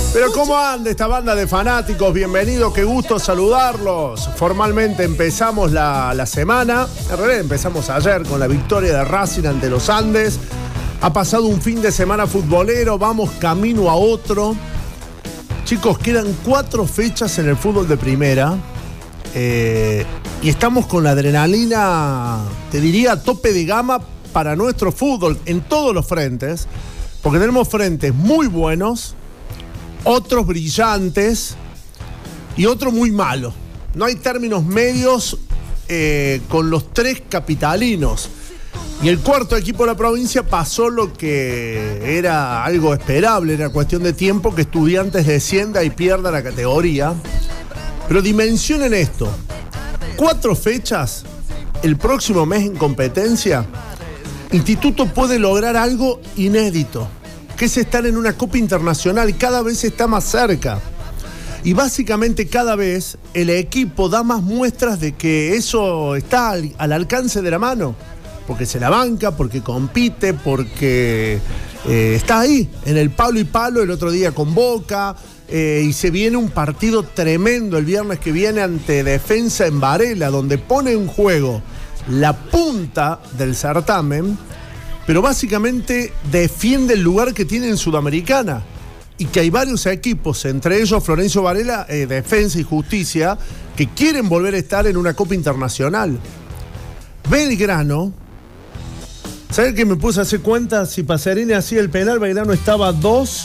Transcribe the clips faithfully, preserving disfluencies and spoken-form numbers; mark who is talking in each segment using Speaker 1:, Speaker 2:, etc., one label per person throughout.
Speaker 1: Pero ¿cómo anda esta banda de fanáticos? Bienvenidos, qué gusto saludarlos. Formalmente empezamos la, la semana. En realidad empezamos ayer con la victoria de Racing ante los Andes. Ha pasado un fin de semana futbolero, vamos camino a otro. Chicos, quedan cuatro fechas en el fútbol de primera. Eh, y estamos con la adrenalina, te diría, a tope de gama para nuestro fútbol en todos los frentes. Porque tenemos frentes muy buenos, otros brillantes y otros muy malos. No hay términos medios eh, con los tres capitalinos. Y el cuarto equipo de la provincia pasó lo que era algo esperable, era cuestión de tiempo que Estudiantes descienda y pierda la categoría. Pero dimensionen esto, cuatro fechas el próximo mes en competencia, Instituto puede lograr algo inédito, que es estar en una Copa Internacional, cada vez está más cerca. Y básicamente cada vez el equipo da más muestras de que eso está al, al alcance de la mano. Porque se la banca, porque compite, porque eh, está ahí, en el palo y palo, el otro día con Boca, eh, y se viene un partido tremendo el viernes que viene ante Defensa en Varela, donde pone en juego la punta del certamen, pero básicamente defiende el lugar que tiene en Sudamericana, y que hay varios equipos, entre ellos Florencio Varela, eh, Defensa y Justicia, que quieren volver a estar en una Copa Internacional. Belgrano, ¿sabes que me puse a hacer cuenta? Si Pacerini hacía el penal, Belgrano estaba a dos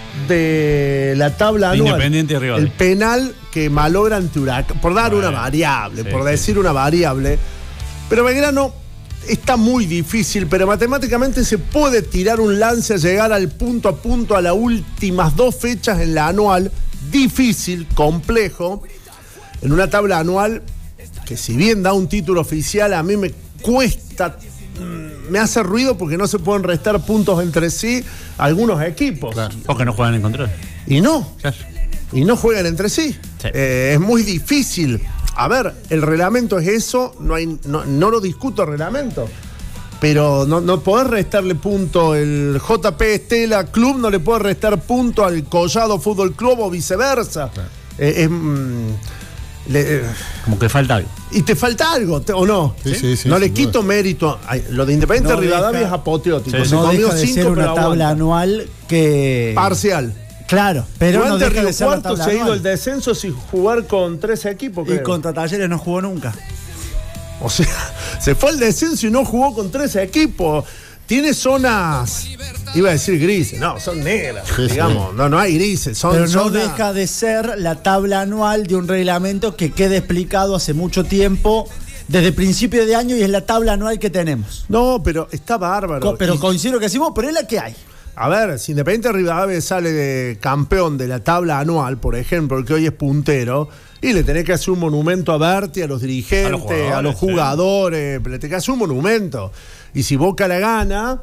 Speaker 1: de la tabla anual.
Speaker 2: Independiente y rival.
Speaker 1: El penal que malogra ante Huracán, por dar bueno, una variable, sí, por sí. decir una variable. Pero Belgrano está muy difícil, pero matemáticamente se puede tirar un lance a llegar al punto a punto a las últimas dos fechas en la anual. Difícil, complejo, en una tabla anual que si bien da un título oficial, a mí me cuesta, me hace ruido porque no se pueden restar puntos entre sí algunos equipos.
Speaker 2: Claro. O que no juegan en control.
Speaker 1: Y no.
Speaker 2: Claro.
Speaker 1: Y no juegan entre sí. sí. Eh, es muy difícil. A ver, el reglamento es eso, no, hay, no, no lo discuto el reglamento. Pero no, no podés restarle punto el J P Estela Club, no le podés restar punto al Collado Fútbol Club o viceversa. Claro. Eh, es... Mm, Le,
Speaker 2: como que falta algo.
Speaker 1: Y te falta algo, ¿o no?
Speaker 3: Sí, sí, sí,
Speaker 1: no le
Speaker 3: duda.
Speaker 1: quito mérito. Ay, lo de Independiente
Speaker 4: no
Speaker 1: Rivadavia
Speaker 4: deja,
Speaker 1: es apoteótico.
Speaker 4: Sí,
Speaker 1: se
Speaker 4: no
Speaker 1: comió
Speaker 4: deja de
Speaker 1: cinco,
Speaker 4: ser una tabla
Speaker 1: aguanta.
Speaker 4: anual que...
Speaker 1: Parcial.
Speaker 4: Claro, pero
Speaker 1: Durante
Speaker 4: no deja
Speaker 1: Río
Speaker 4: de ser
Speaker 1: Cuarto se ha ido
Speaker 4: anual.
Speaker 1: el descenso sin jugar con tres equipos.
Speaker 4: Y
Speaker 1: creo.
Speaker 4: contra Talleres no jugó nunca.
Speaker 1: O sea, se fue al descenso y no jugó con tres equipos. Tiene zonas, iba a decir grises, no, son negras, sí, digamos, sí. no, no hay grises, son
Speaker 4: Pero no
Speaker 1: zonas...
Speaker 4: deja de ser la tabla anual de un reglamento que queda explicado hace mucho tiempo, desde principio de año, y es la tabla anual que tenemos.
Speaker 1: No, pero está bárbaro.
Speaker 4: Co pero
Speaker 1: y...
Speaker 4: coincido que decimos, pero es la que hay.
Speaker 1: A ver, si Independiente Rivadavia sale de campeón de la tabla anual, por ejemplo, el que hoy es puntero, y le tenés que hacer un monumento a Berti, a los dirigentes, a los jugadores, a los jugadores sí. le tenés que hacer un monumento. Y si Boca la gana,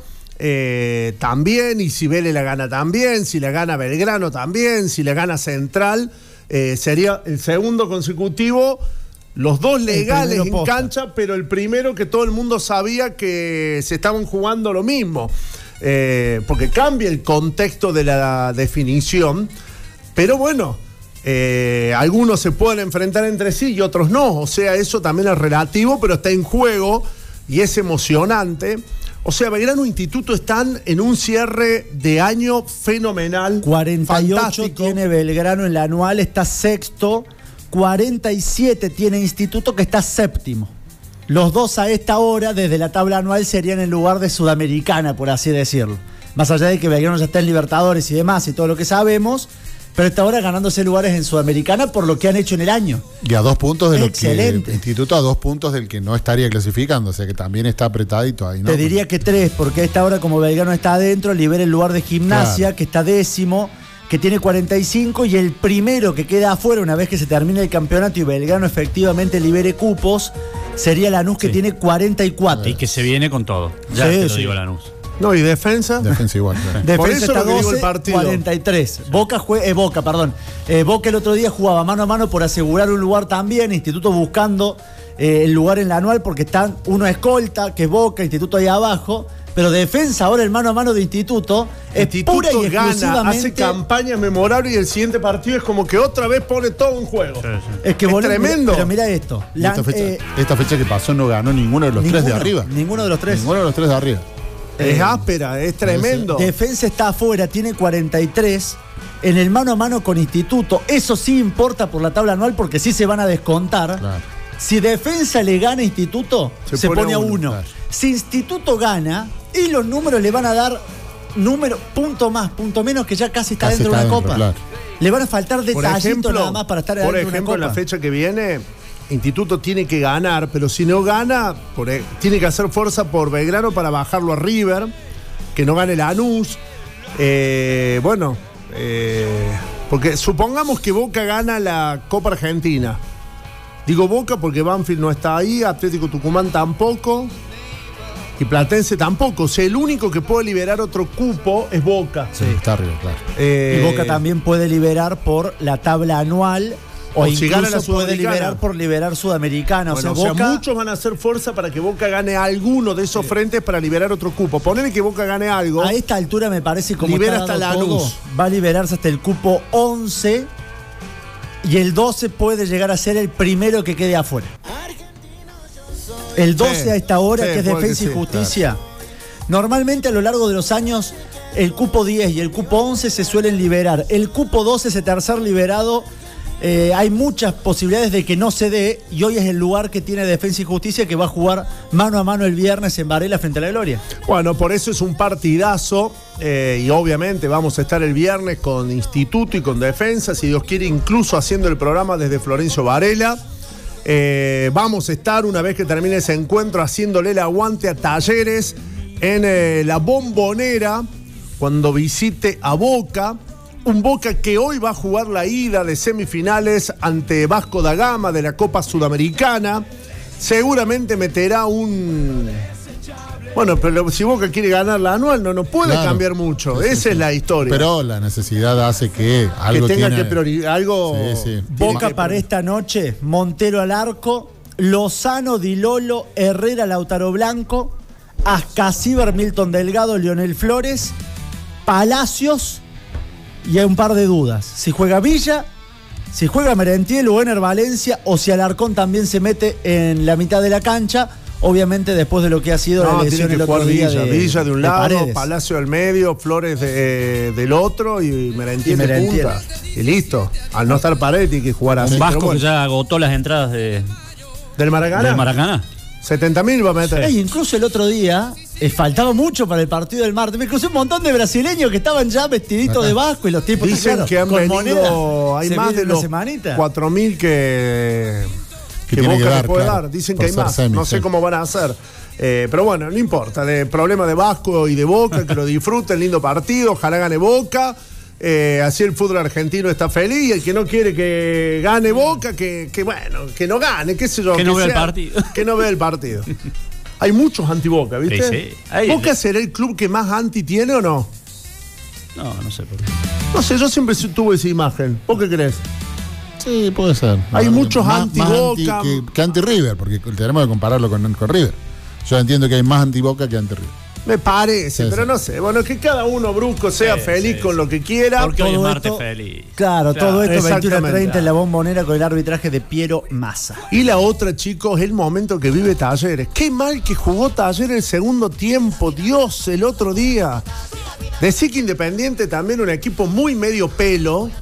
Speaker 1: eh, también, y si Vélez la gana también, si la gana Belgrano también, si la gana Central, eh, sería el segundo consecutivo, los dos legales en posta. Cancha, pero el primero que todo el mundo sabía que se estaban jugando lo mismo. Eh, porque cambia el contexto de la definición, pero bueno, eh, algunos se pueden enfrentar entre sí y otros no, o sea, eso también es relativo, pero está en juego y es emocionante. O sea, Belgrano e Instituto están en un cierre de año fenomenal.
Speaker 4: cuarenta y ocho
Speaker 1: fantástico.
Speaker 4: Tiene Belgrano en la anual, está sexto. cuarenta y siete tiene Instituto, que está séptimo. Los dos a esta hora, desde la tabla anual, serían en lugar de Sudamericana, por así decirlo. Más allá de que Belgrano ya está en Libertadores y demás, y todo lo que sabemos, pero esta hora ganándose lugares en Sudamericana por lo que han hecho en el año.
Speaker 3: Y a dos puntos de lo
Speaker 4: Excelente.
Speaker 3: que Instituto, a dos puntos del que no estaría clasificando, o sea que también está apretadito ahí, ¿no?
Speaker 4: Te diría que tres, porque a esta hora, como Belgrano está adentro, libera el lugar de Gimnasia, claro. que está décimo, que tiene cuarenta y cinco, y el primero que queda afuera una vez que se termine el campeonato y Belgrano efectivamente libere cupos, sería Lanús, que sí. tiene cuarenta y cuatro.
Speaker 2: Y que se viene con todo. Ya
Speaker 4: sí,
Speaker 2: te lo
Speaker 4: sí.
Speaker 2: digo, Lanús.
Speaker 1: No, y Defensa.
Speaker 3: Defensa igual. Claro.
Speaker 4: Defensa
Speaker 1: Por eso
Speaker 4: está
Speaker 1: lo que digo
Speaker 4: doce,
Speaker 1: el partido.
Speaker 4: cuarenta y tres. Boca, jue eh, Boca, perdón. Eh, Boca el otro día jugaba mano a mano por asegurar un lugar también. Instituto buscando eh, el lugar en la anual porque están uno escolta, que es Boca, Instituto ahí abajo. Pero Defensa ahora el mano a mano de Instituto es
Speaker 1: Instituto
Speaker 4: pura y
Speaker 1: gana,
Speaker 4: exclusivamente.
Speaker 1: hace campañas memorables y el siguiente partido es como que otra vez pone todo en juego.
Speaker 2: Sí, sí.
Speaker 4: Es que
Speaker 1: Es
Speaker 4: boludo,
Speaker 1: tremendo.
Speaker 4: Pero mira esto.
Speaker 3: Y
Speaker 4: La-
Speaker 3: esta, fecha,
Speaker 4: eh,
Speaker 3: esta fecha que pasó no ganó ninguno de los tres de
Speaker 4: ninguno,
Speaker 3: arriba.
Speaker 4: Ninguno de los tres.
Speaker 3: Ninguno de los tres de arriba.
Speaker 1: Es
Speaker 4: Eh,
Speaker 1: áspera, es tremendo.
Speaker 4: Defensa está afuera, tiene cuarenta y tres. En el mano a mano con Instituto, eso sí importa por la tabla anual porque sí se van a descontar.
Speaker 3: Claro.
Speaker 4: Si Defensa le gana a Instituto,
Speaker 1: Se
Speaker 4: se,
Speaker 1: pone
Speaker 4: pone,
Speaker 1: a
Speaker 4: a
Speaker 1: uno,
Speaker 4: uno.
Speaker 3: claro.
Speaker 4: Si Instituto gana, y los números le van a dar número, punto más, punto menos, que ya casi está
Speaker 3: Casi
Speaker 4: dentro de
Speaker 3: está
Speaker 4: una
Speaker 3: dentro,
Speaker 4: copa.
Speaker 3: claro.
Speaker 4: Le van a faltar
Speaker 1: Por
Speaker 4: detallitos
Speaker 1: ejemplo,
Speaker 4: nada más para estar
Speaker 1: por
Speaker 4: dentro de
Speaker 1: ejemplo, en
Speaker 4: una
Speaker 1: la
Speaker 4: copa.
Speaker 1: fecha que viene, Instituto tiene que ganar, pero si no gana, por e- tiene que hacer fuerza por Belgrano para bajarlo a River, que no gane Lanús. Eh, bueno, eh, porque supongamos que Boca gana la Copa Argentina. Digo Boca porque Banfield no está ahí, Atlético Tucumán tampoco y Platense tampoco. O sea, el único que puede liberar otro cupo es Boca.
Speaker 3: Sí, está arriba, claro.
Speaker 1: Eh,
Speaker 4: Y Boca también puede liberar por la tabla anual o,
Speaker 1: O si
Speaker 4: incluso
Speaker 1: gana la
Speaker 4: puede
Speaker 1: Sudamericana.
Speaker 4: liberar por liberar Sudamericana.
Speaker 1: Bueno,
Speaker 4: o sea,
Speaker 1: o sea,
Speaker 4: Boca,
Speaker 1: muchos van a hacer fuerza para que Boca gane alguno de esos frentes para liberar otro cupo. Ponele que Boca gane algo.
Speaker 4: a esta altura me parece como
Speaker 1: Libera
Speaker 4: está
Speaker 1: hasta
Speaker 4: dado
Speaker 1: Lanús.
Speaker 4: todo, va a liberarse hasta el cupo once y el doce puede llegar a ser el primero que quede afuera. El doce
Speaker 1: Sí,
Speaker 4: a esta hora,
Speaker 1: sí,
Speaker 4: que es
Speaker 1: puede
Speaker 4: Defensa
Speaker 1: que
Speaker 4: y
Speaker 1: sí,
Speaker 4: Justicia. Normalmente a lo largo de los años el cupo diez y el cupo once se suelen liberar. El cupo doce, ese tercer liberado, eh, hay muchas posibilidades de que no se dé y hoy es el lugar que tiene Defensa y Justicia que va a jugar mano a mano el viernes en Varela frente a la Gloria.
Speaker 1: Bueno, por eso es un partidazo eh, y obviamente vamos a estar el viernes con Instituto y con Defensa, si Dios quiere, incluso haciendo el programa desde Florencio Varela. Eh, vamos a estar, una vez que termine ese encuentro, haciéndole el aguante a Talleres en eh, la Bombonera cuando visite a Boca. Un Boca que hoy va a jugar la ida de semifinales ante Vasco da Gama de la Copa Sudamericana. Seguramente meterá un... Bueno, pero si Boca quiere ganar la anual, no, no puede
Speaker 3: Claro.
Speaker 1: cambiar mucho.
Speaker 3: Sí, sí,
Speaker 1: Esa
Speaker 3: sí.
Speaker 1: es la historia.
Speaker 3: Pero la necesidad hace que algo
Speaker 1: que tenga
Speaker 3: tiene-
Speaker 1: que priorizar algo.
Speaker 3: Sí, sí.
Speaker 1: tiene
Speaker 4: Boca
Speaker 1: que
Speaker 4: para esta noche, Montero al arco, Lozano, Di Lolo, Herrera, Lautaro Blanco, Ascasíbar, Milton Delgado, Leonel Flores, Palacios y hay un par de dudas. Si juega Villa, si juega Merentiel o Ener Valencia o si Alarcón también se mete en la mitad de la cancha, obviamente después de lo que ha sido
Speaker 1: No,
Speaker 4: la
Speaker 1: tiene
Speaker 4: lesión
Speaker 1: que
Speaker 4: el otro
Speaker 1: jugar
Speaker 4: día
Speaker 1: Villa.
Speaker 4: de,
Speaker 1: Villa de un
Speaker 4: de
Speaker 1: lado,
Speaker 4: Paredes.
Speaker 1: Palacio del medio, Flores de- del otro y Merentiel
Speaker 4: Y
Speaker 1: de
Speaker 4: Merentiel.
Speaker 1: punta. Y listo. Al no estar Paredes tiene que jugar así.
Speaker 2: Un Vasco
Speaker 1: pero bueno.
Speaker 2: que ya agotó las entradas de,
Speaker 1: ¿Del Maracaná?
Speaker 2: del Maracaná.
Speaker 1: setenta mil va a meter.
Speaker 4: Ey, incluso el otro día eh, faltaba mucho para el partido del martes. Me crucé un montón de brasileños que estaban ya vestiditos de Vasco y los tipos
Speaker 1: Dicen
Speaker 4: claro,
Speaker 1: que han
Speaker 4: con
Speaker 1: venido,
Speaker 4: moneda,
Speaker 1: hay
Speaker 4: se
Speaker 1: más de
Speaker 4: viene una
Speaker 1: los
Speaker 4: semanita.
Speaker 1: cuatro mil que,
Speaker 3: Que
Speaker 1: que
Speaker 3: tiene
Speaker 1: Boca
Speaker 3: que
Speaker 1: le
Speaker 3: dar,
Speaker 1: puede
Speaker 3: claro,
Speaker 1: dar. Dicen
Speaker 3: por
Speaker 1: que hay
Speaker 3: ser
Speaker 1: más.
Speaker 3: semi,
Speaker 1: no sé
Speaker 3: sí.
Speaker 1: cómo van a hacer. Eh, pero bueno, no importa. De problema de Vasco y de Boca, que lo disfruten, lindo partido. Ojalá gane Boca. Eh, así el fútbol argentino está feliz. Y el que no quiere que gane Boca, que, que bueno, que no gane, qué sé yo.
Speaker 2: Que no vea el
Speaker 1: sea-
Speaker 2: partido.
Speaker 1: Que no vea el partido. Hay muchos anti-Boca, ¿viste?
Speaker 2: Sí, sí. Hay-
Speaker 1: ¿Boca será el club que más anti tiene o no?
Speaker 2: No, no sé por qué.
Speaker 1: No sé, yo siempre tuve esa imagen. ¿Vos qué crees?
Speaker 3: Sí, puede ser.
Speaker 1: Hay muchos
Speaker 3: Más-
Speaker 1: anti-Boca.
Speaker 3: más anti que, que anti-River, porque tenemos que compararlo con, con River. Yo entiendo que hay más anti-Boca que anti-River.
Speaker 1: Me parece,
Speaker 3: Sí,
Speaker 1: pero
Speaker 3: sí.
Speaker 1: no sé. Bueno, que cada uno brusco sea
Speaker 2: Sí,
Speaker 1: feliz
Speaker 2: sí,
Speaker 1: con
Speaker 2: sí.
Speaker 1: lo que quiera.
Speaker 2: Porque hoy es
Speaker 4: todo
Speaker 2: martes
Speaker 4: esto-
Speaker 2: feliz.
Speaker 4: Claro, todo esto veintiuno a
Speaker 1: exactamente.
Speaker 4: treinta en la Bombonera con el arbitraje de Piero Massa.
Speaker 1: Y la otra, chicos, es el momento que vive Talleres. Qué mal que jugó Talleres el segundo tiempo. Dios, el otro día. Decir que Independiente también un equipo muy medio pelo.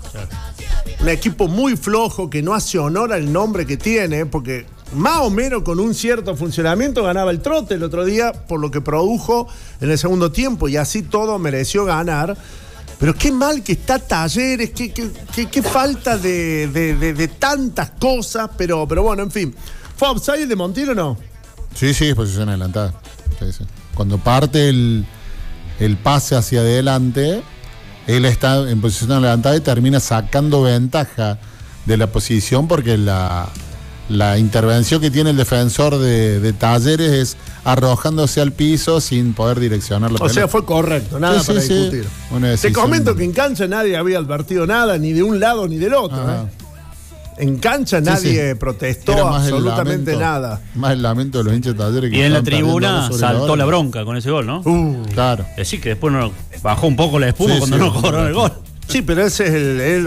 Speaker 1: Un equipo muy flojo que no hace honor al nombre que tiene, porque más o menos con un cierto funcionamiento ganaba el trote el otro día por lo que produjo en el segundo tiempo y así todo mereció ganar. Pero qué mal que está Talleres, qué, qué, qué, qué falta de, de, de, de tantas cosas, pero, pero bueno, en fin. ¿Fue offside de Montiel o no?
Speaker 3: Sí, sí, es posición adelantada. Sí, sí. Cuando parte el, el pase hacia adelante, él está en posición adelantada y termina sacando ventaja de la posición porque la, la intervención que tiene el defensor de, de Talleres es arrojándose al piso sin poder direccionar la
Speaker 1: O
Speaker 3: pelota.
Speaker 1: sea, fue correcto, nada
Speaker 3: Sí, sí,
Speaker 1: para
Speaker 3: sí.
Speaker 1: discutir.
Speaker 3: Una
Speaker 1: Te
Speaker 3: decisión-
Speaker 1: comento que en cancha nadie había advertido nada, ni de un lado ni del otro.
Speaker 3: Ajá.
Speaker 1: ¿eh? En cancha
Speaker 3: Sí,
Speaker 1: nadie
Speaker 3: sí.
Speaker 1: protestó
Speaker 3: Era más el
Speaker 1: absolutamente
Speaker 3: lamento-
Speaker 1: nada.
Speaker 3: Más el lamento de los hinchas de Talleres que
Speaker 2: Y en la
Speaker 3: estaban perdiendo
Speaker 2: tribuna
Speaker 3: dos sobre
Speaker 2: saltó
Speaker 3: hora.
Speaker 2: la bronca con ese gol, ¿no?
Speaker 1: Uh,
Speaker 3: Claro.
Speaker 2: Decir que después no, bajó un poco la espuma
Speaker 3: Sí,
Speaker 2: cuando
Speaker 3: sí,
Speaker 2: no cobraron el gol.
Speaker 1: sí, pero ese es el, el